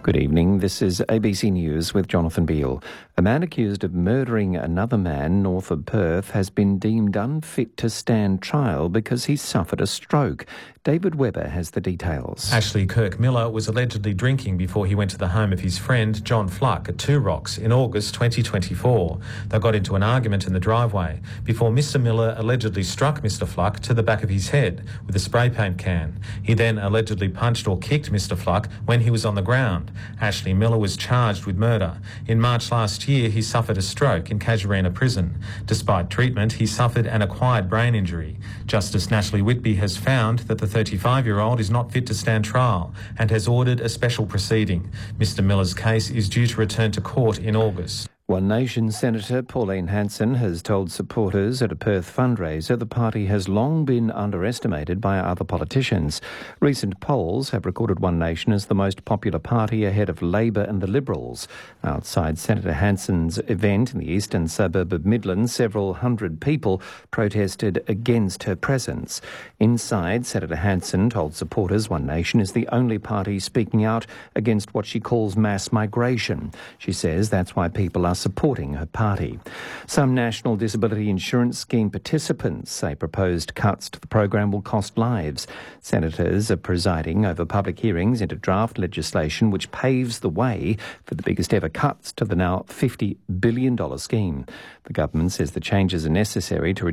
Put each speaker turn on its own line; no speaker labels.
Good evening. This is ABC News with Jonathan Beale. A man accused of murdering another man north of Perth has been deemed unfit to stand trial because he suffered a stroke. David Webber has the details.
Ashley Kirk Miller was allegedly drinking before he went to the home of his friend John Fluck at Two Rocks in August 2024. They got into an argument in the driveway before Mr Miller allegedly struck Mr Fluck to the back of his head with a spray paint can. He then allegedly punched or kicked Mr Fluck when he was on the ground. Ashley Miller was charged with murder. In March last year, he suffered a stroke in Casuarina Prison. Despite treatment, he suffered an acquired brain injury. Justice Natalie Whitby has found that the 35-year-old is not fit to stand trial and has ordered a special proceeding. Mr Miller's case is due to return to court in August.
One Nation Senator Pauline Hanson has told supporters at a Perth fundraiser the party has long been underestimated by other politicians. Recent polls have recorded One Nation as the most popular party ahead of Labor and the Liberals. Outside Senator Hanson's event in the eastern suburb of Midland, several hundred people protested against her presence. Inside, Senator Hanson told supporters One Nation is the only party speaking out against what she calls mass migration. She says that's why people are supporting her party. Some National Disability Insurance Scheme participants say proposed cuts to the program will cost lives. Senators are presiding over public hearings into draft legislation which paves the way for the biggest ever cuts to the now $50 billion scheme. The government says the changes are necessary to